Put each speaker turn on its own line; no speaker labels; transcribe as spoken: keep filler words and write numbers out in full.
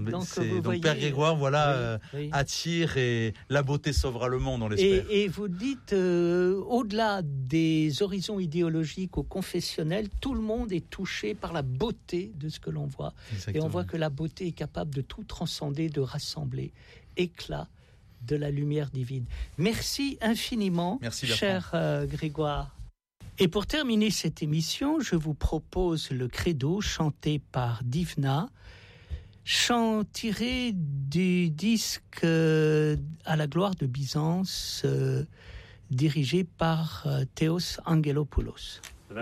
Donc,
c'est,
vous
donc
voyez,
Père Grégoire, voilà,
oui,
euh,
oui.
attire et la beauté sauvera le monde, on l'espère.
Et, et vous dites, euh, au-delà des horizons idéologiques ou confessionnels, tout le monde est touché par la beauté de ce que l'on voit.
Exactement.
Et on voit que la beauté est capable de tout transcender, de rassembler. Éclat de la lumière divine. Merci infiniment,
Merci, Bertrand.
cher euh, Grégoire. Et pour terminer cette émission, je vous propose le credo chanté par Divna, chant tiré du disque euh, à la gloire de Byzance, euh, dirigé par euh, Théos Angelopoulos.